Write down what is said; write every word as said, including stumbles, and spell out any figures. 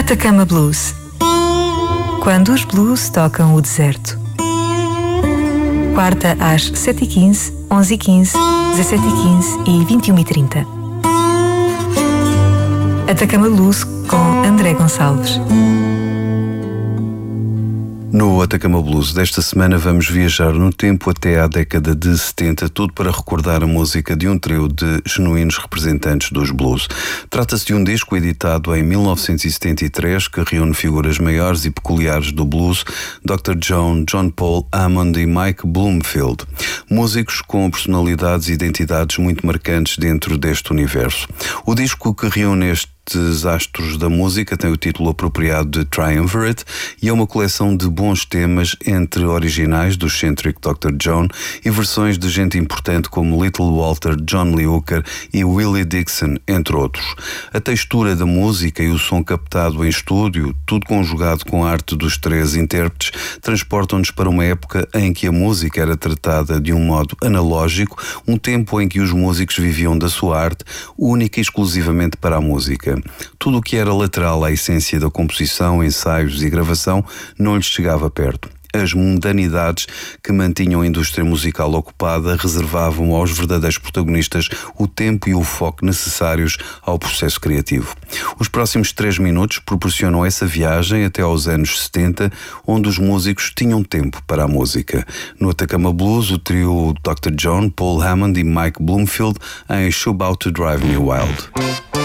Atacama Blues. Quando os blues tocam o deserto. Quarta às sete e quinze, onze e quinze, dezassete e quinze e vinte e uma e trinta. Atacama Blues com André Gonçalves. No Atacama Blues desta semana vamos viajar no tempo até à década de setenta, tudo para recordar a música de um trio de genuínos representantes dos blues. Trata-se de um disco editado em mil novecentos e setenta e três que reúne figuras maiores e peculiares do blues, doutor John, John Paul, Hammond e Mike Bloomfield. Músicos com personalidades e identidades muito marcantes dentro deste universo. O disco que reúne este Estes astros da música tem o título apropriado de Triumvirate e é uma coleção de bons temas entre originais do excêntrico doutor John e versões de gente importante como Little Walter, John Lee Hooker e Willie Dixon, entre outros. A textura da música e o som captado em estúdio, tudo conjugado com a arte dos três intérpretes, transportam-nos para uma época em que a música era tratada de um modo analógico, um tempo em que os músicos viviam da sua arte, única e exclusivamente para a música. Tudo o que era lateral à essência da composição, ensaios e gravação não lhes chegava perto. As mundanidades que mantinham a indústria musical ocupada reservavam aos verdadeiros protagonistas o tempo e o foco necessários ao processo criativo. Os próximos três minutos proporcionam essa viagem até aos anos setenta, onde os músicos tinham tempo para a música. No Atacama Blues, o trio doutor John, Paul Hammond e Mike Bloomfield em Show About to Drive Me Wild.